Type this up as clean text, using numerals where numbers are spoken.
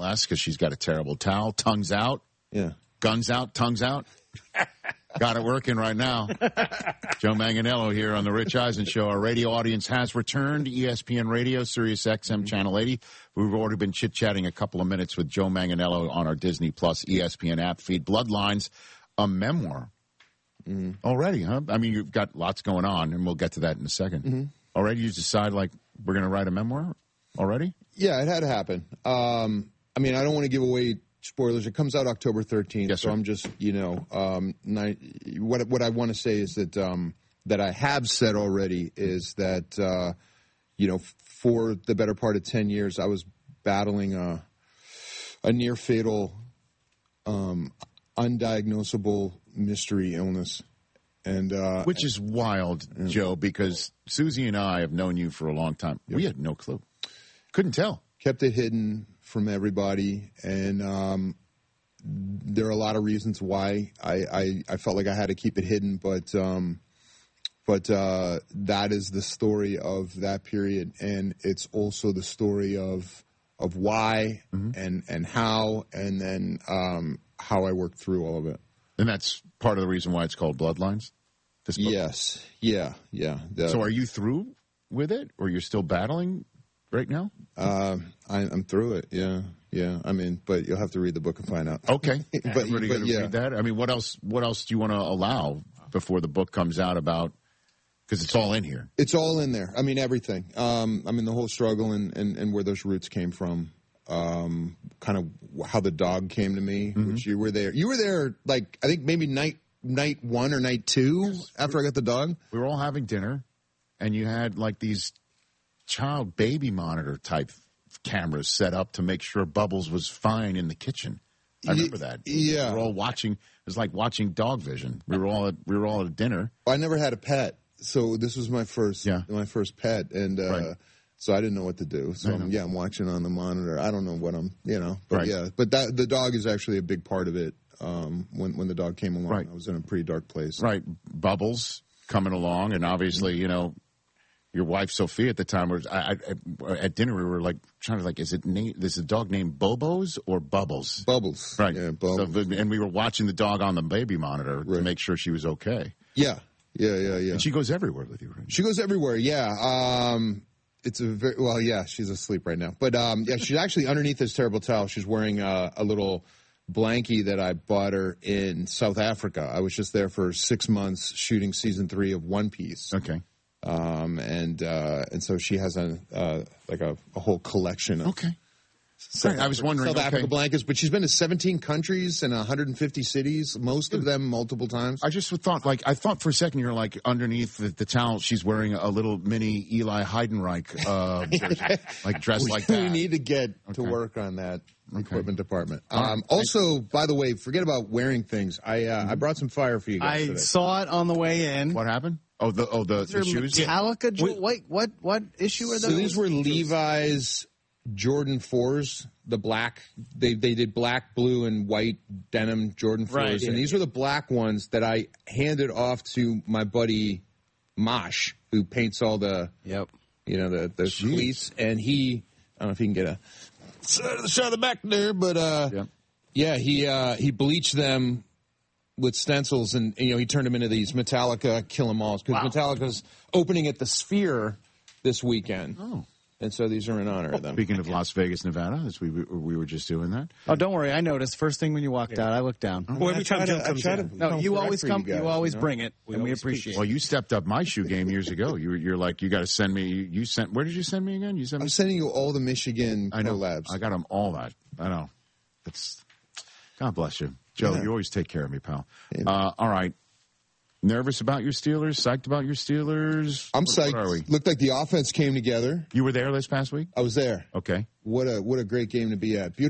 less because she's got a terrible towel. Tongues out. Yeah. Guns out, tongues out. Got it working right now. Joe Manganiello here on the Rich Eisen Show. Our radio audience has returned. ESPN Radio, Sirius XM Channel 80. We've already been chit-chatting a couple of minutes with Joe Manganiello on our Disney Plus ESPN app feed. Bloodlines, a memoir. Already, huh? I mean, you've got lots going on, and we'll get to that in a second. Already you decide, like, we're going to write a memoir already? Yeah, it had to happen. I mean, I don't want to give away spoilers. It comes out October 13th, yes, so I'm just, what I want to say is that that I have said already is that, for the better part of 10 years, I was battling a near-fatal, undiagnosable mystery illness. And which is wild, Joe, because Susie and I have known you for a long time. Yep. We had no clue. Couldn't tell. Kept it hidden from everybody, and there are a lot of reasons why I felt like I had to keep it hidden, but that is the story of that period, and it's also the story of why and how, and then how I worked through all of it. And that's part of the reason why it's called Bloodlines? This book? Yes. Yeah. So are you through with it, or you're still battling right now? I'm through it. Yeah. I mean, but you'll have to read the book and find out. Okay. but yeah. Read that? I mean, what else do you want to allow before the book comes out about? Because it's all in here. It's all in there. I mean, everything. I mean, the whole struggle and where those roots came from. Kind of how the dog came to me, which you were there. You were there, like, I think maybe night 1 or night 2 after I got the dog. We were all having dinner, and you had, like, these child baby monitor type cameras set up to make sure Bubbles was fine in the kitchen. I remember that. Yeah. We were all watching. It was like watching Dog Vision. We were all at dinner. I never had a pet, so this was my first pet, and right. So I didn't know what to do. So I'm watching on the monitor. I don't know what but right. Yeah. But the dog is actually a big part of it. When the dog came along, right. I was in a pretty dark place. Right. Bubbles coming along, and obviously, your wife Sophia at the time was at dinner. We were like trying to is the dog named Bobos or Bubbles? Bubbles, right? Yeah, Bubbles. So, and we were watching the dog on the baby monitor to make sure she was okay. Yeah. And she goes everywhere with you, right? She goes everywhere. Yeah. It's she's asleep right now. But she's actually underneath this terrible towel. She's wearing a little blankie that I bought her in South Africa. I was just there for 6 months shooting season 3 of One Piece. Okay. And so she has a whole collection of I was wondering South Africa blankets, but she's been to 17 countries and 150 cities, most of them multiple times. I just thought for a second you're like underneath the towel she's wearing a little mini Eli Heidenreich like dressed like that. We need to get to work on that equipment department. Also, by the way, forget about wearing things. I brought some fire for you guys today. Saw it on the way in. What happened? The shoes? Metallica? What issue are those? So these were Levi's Jordan 4s, the black. They did black, blue, and white denim Jordan 4s. Right, and these were the black ones that I handed off to my buddy Mosh, who paints all the the cleats. And he, I don't know if you can get a shot of the back there, but he bleached them with stencils, and he turned them into these Metallica Kill 'Em Alls, because Metallica's opening at the Sphere this weekend. Oh. And so these are in honor of them. Speaking of Las Vegas, Nevada, as we were just doing that. Oh, don't worry. I noticed. First thing when you walked out, I looked down. Well, every time Joe comes in. No, you always come. You always bring it, and we appreciate it. Well, you stepped up my shoe game years ago. You're like, you got to send me. Where did you send me again? I'm sending you all the Michigan collabs. I got them all that. I know. God bless you, Joe. You always take care of me, pal. All right. Nervous about your Steelers? Psyched about your Steelers? I'm psyched. What are we? Looked like the offense came together. You were there this past week? I was there. Okay. What a great game to be at. Beautiful.